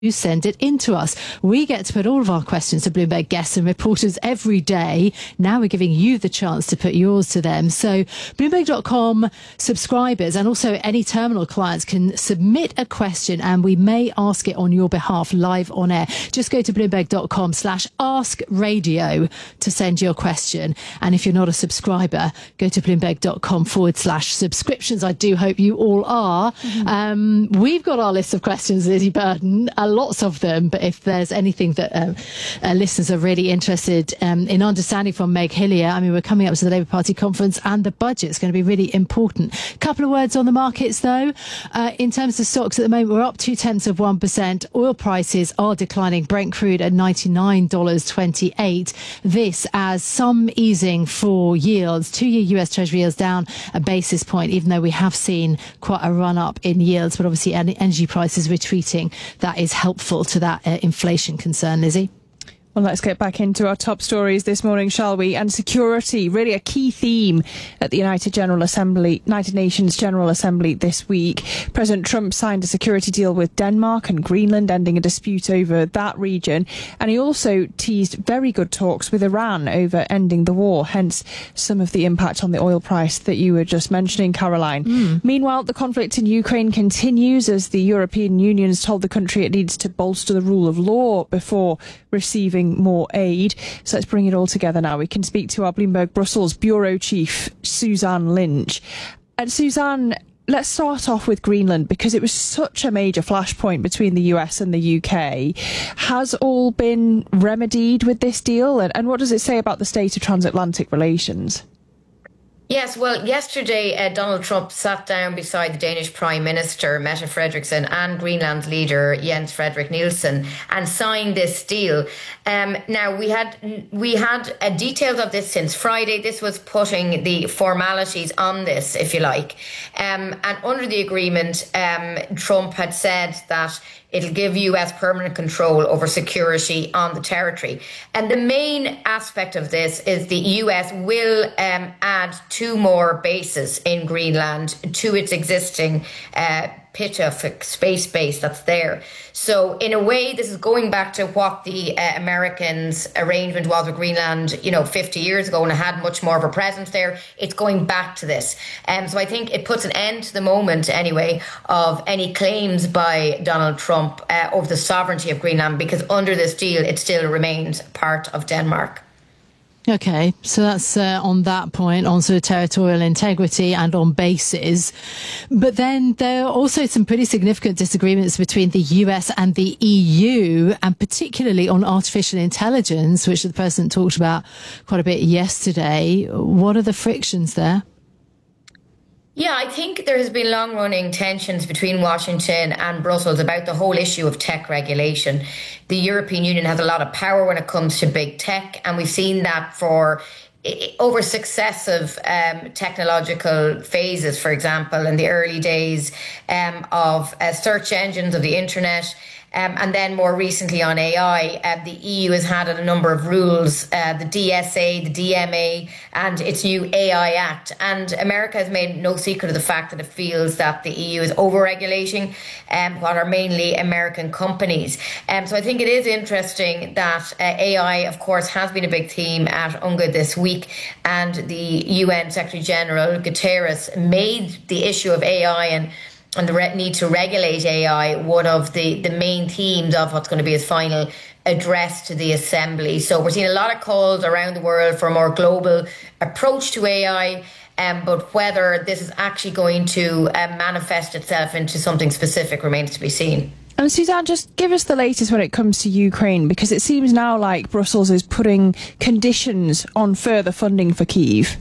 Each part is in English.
you send it in to us. We get to put all of our questions to Bloomberg guests and reporters every day. Now we're giving you the chance to put yours to them. So Bloomberg.com subscribers and also any terminal clients can submit a question and we may ask it on your behalf live on air. Just go to Bloomberg.com/askradio to send your question. And if you're not a subscriber, go to Bloomberg.com/subscriptions. I do hope you all are. We've got our list of questions, Lizzie Burden. Lots of them, but if there's anything that listeners are really interested in understanding from Meg Hillier, I mean, we're coming up to the Labour Party conference and the budget's going to be really important. Couple of words on the markets, though. In terms of stocks at the moment, we're up 0.2%. Oil prices are declining. Brent crude at $99.28. This as some easing for yields. 2-year US Treasury yields down a basis point, even though we have seen quite a run up in yields, but obviously energy prices retreating. That is helpful to that inflation concern, Lizzie. Well, let's get back into our top stories this morning, shall we? And security, really a key theme at the United Nations General Assembly this week. President Trump signed a security deal with Denmark and Greenland, ending a dispute over that region. And he also teased very good talks with Iran over ending the war, hence some of the impact on the oil price that you were just mentioning, Caroline. Meanwhile, the conflict in Ukraine continues as the European Union has told the country it needs to bolster the rule of law before receiving more aid. So let's bring it all together now. We can speak to our Bloomberg Brussels bureau chief, Suzanne Lynch. And Suzanne, let's start off with Greenland because it was such a major flashpoint between the US and the UK. Has all been remedied with this deal? And what does it say about the state of transatlantic relations? Yes, well, yesterday Donald Trump sat down beside the Danish Prime Minister Mette Frederiksen and Greenland's leader Jens Frederik Nielsen and signed this deal. Now we had details of this since Friday. This was putting the formalities on this, if you like, and under the agreement, Trump had said that it'll give US permanent control over security on the territory. And the main aspect of this is the US will add 2 more bases in Greenland to its existing Pituffik space base that's there. So in a way, this is going back to what the Americans' arrangement was with Greenland, 50 years ago, and it had much more of a presence there. It's going back to this. So I think it puts an end to the moment, anyway, of any claims by Donald Trump over the sovereignty of Greenland, because under this deal, it still remains part of Denmark. Okay, so that's on that point, on sort of territorial integrity and on bases. But then there are also some pretty significant disagreements between the US and the EU, and particularly on artificial intelligence, which the president talked about quite a bit yesterday. What are the frictions there? Yeah, I think there has been long-running tensions between Washington and Brussels about the whole issue of tech regulation. The European Union has a lot of power when it comes to big tech, and we've seen that for over successive technological phases. For example, in the early days of search engines of the internet, and then more recently on AI, the EU has had a number of rules, the DSA, the DMA, and its new AI Act. And America has made no secret of the fact that it feels that the EU is over-regulating what are mainly American companies. So I think it is interesting that AI, of course, has been a big theme at UNGA this week. And the UN Secretary General Guterres made the issue of AI and the need to regulate AI one of the main themes of what's going to be his final address to the Assembly. So we're seeing a lot of calls around the world for a more global approach to AI, but whether this is actually going to manifest itself into something specific remains to be seen. And Suzanne, just give us the latest when it comes to Ukraine, because it seems now like Brussels is putting conditions on further funding for Kyiv.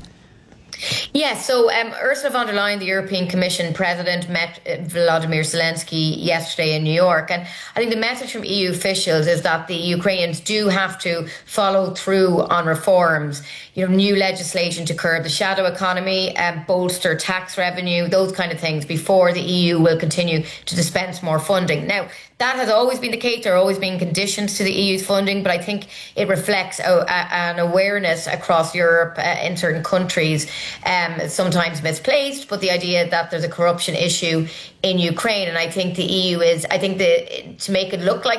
Yes, so Ursula von der Leyen, the European Commission President, met Volodymyr Zelensky yesterday in New York. And I think the message from EU officials is that the Ukrainians do have to follow through on reforms, new legislation to curb the shadow economy, bolster tax revenue, those kind of things, before the EU will continue to dispense more funding. Now, that has always been the case. There are always been conditions to the EU's funding, but I think it reflects an awareness across Europe in certain countries sometimes misplaced, but the idea that there's a corruption issue in Ukraine. And I think the EU to make it look like